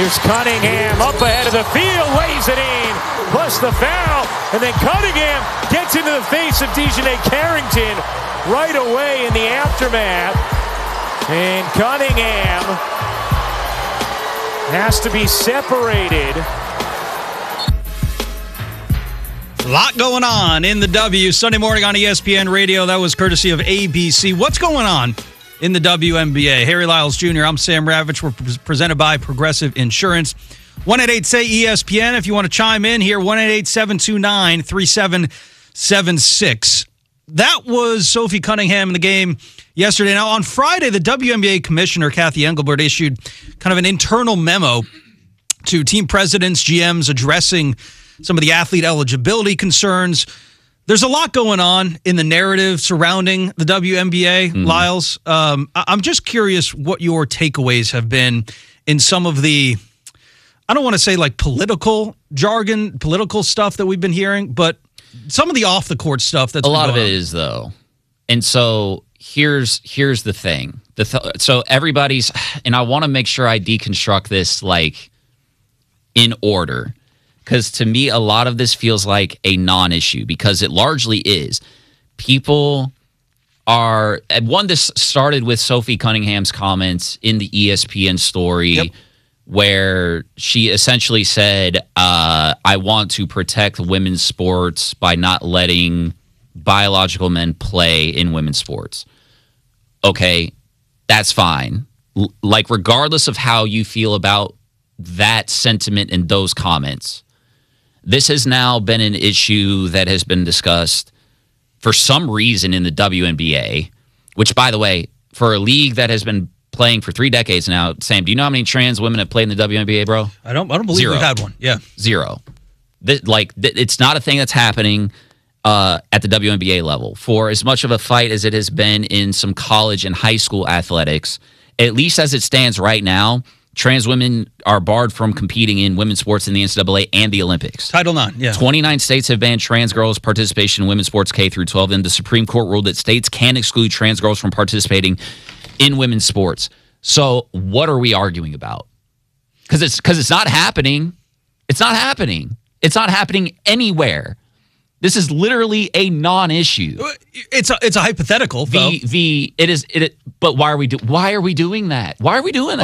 Here's Cunningham up ahead of the field, lays it in, plus the foul, and then Cunningham gets into the face of Dejounte Carrington right away in the aftermath. And Cunningham has to be separated. A lot going on in the W. Sunday morning on ESPN Radio. That was courtesy of ABC. What's going on in the WNBA? Harry Lyles Jr., I'm Sam Ravitch. We're presented by Progressive Insurance. 1-888-SAY-ESPN if you want to chime in here. 1-888-729-3776. That was Sophie Cunningham in the game yesterday. Now, on Friday, the WNBA commissioner, Kathy Engelbert, issued kind of an internal memo to team presidents, GMs, addressing some of the athlete eligibility concerns. There's a lot going on in the narrative surrounding the WNBA, Lyles. I'm just curious what your takeaways have been in some of the, I don't want to say like political jargon, political stuff that we've been hearing, but some of the off-the-court stuff that's a lot of it is, though. And so here's the thing. So everybody's, and I want to make sure I deconstruct this like in order, because to me, a lot of this feels like a non-issue because it largely is. People are, this started with Sophie Cunningham's comments in the ESPN story where she essentially said, I want to protect women's sports by not letting biological men play in women's sports. Okay, that's fine. Like, regardless of how you feel about that sentiment and those comments, this has now been an issue that has been discussed for some reason in the WNBA, which, by the way, for a league that has been playing for 3 decades now, Sam, do you know how many trans women have played in the WNBA, bro? I don't believe Zero. we've had one. Yeah. Zero. It's not a thing that's happening at the WNBA level. For as much of a fight as it has been in some college and high school athletics, at least as it stands right now, trans women are barred from competing in women's sports in the NCAA and the Olympics. Title IX, yeah. 29 states have banned trans girls' participation in women's sports K through 12, and the Supreme Court ruled that states can exclude trans girls from participating in women's sports. So what are we arguing about? Because it's not happening. It's not happening. It's not happening anywhere. This is literally a non-issue. It's a hypothetical, though. But why are we doing that? Why are we doing that?